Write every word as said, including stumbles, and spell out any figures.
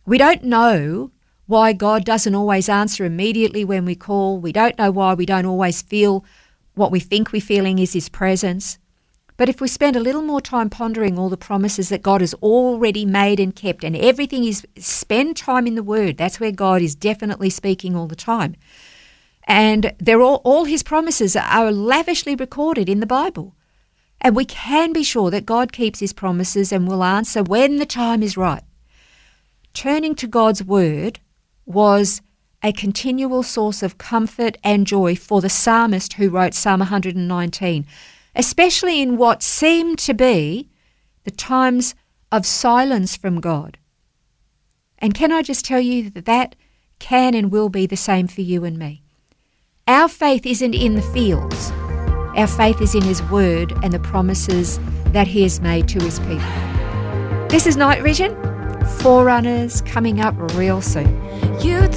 We don't know why God doesn't always answer immediately when we call. We don't know why we don't always feel what we think we're feeling is his presence. But if we spend a little more time pondering all the promises that God has already made and kept, and everything is spend time in the Word, that's where God is definitely speaking all the time. And they're all, all his promises are lavishly recorded in the Bible. And we can be sure that God keeps his promises and will answer when the time is right. Turning to God's Word was a continual source of comfort and joy for the psalmist who wrote Psalm one hundred nineteen, especially in what seemed to be the times of silence from God. And can I just tell you that that can and will be the same for you and me. Our faith isn't in the fields. Our faith is in his Word and the promises that he has made to his people. This is Night Vision. Forerunners coming up real soon. You